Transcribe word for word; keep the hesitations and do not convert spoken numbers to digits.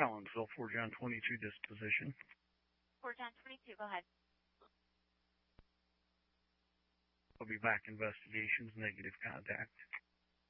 Collinsville, four John twenty-two disposition. four John twenty-two, go ahead. I'll be back. Investigations, negative contact.